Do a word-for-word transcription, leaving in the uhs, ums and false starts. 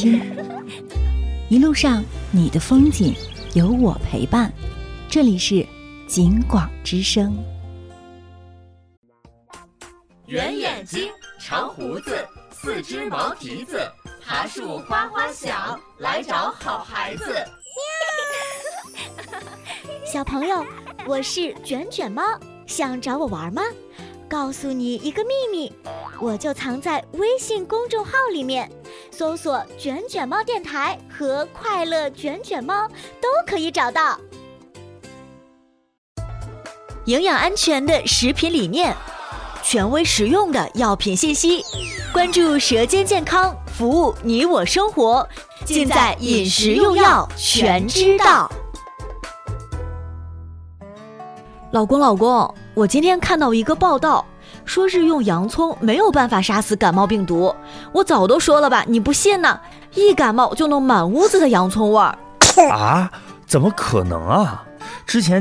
轻，一路上你的风景有我陪伴。这里是景广之声。 圆眼睛，长胡子，四只毛蹄子，爬树花花小，来找好孩子。 小朋友，我是卷卷猫，想找我玩吗？告诉你一个秘密，我就藏在微信公众号里面，搜索卷卷猫电台和快乐卷卷猫都可以找到。营养安全的食品理念，权威实用的药品信息，关注舌尖健康，服务你我生活，尽在饮食用药全知道。老公老公，我今天看到一个报道，说是用洋葱没有办法杀死感冒病毒。我早都说了吧，你不信呢？一感冒就弄满屋子的洋葱味儿。 啊，怎么可能啊？之前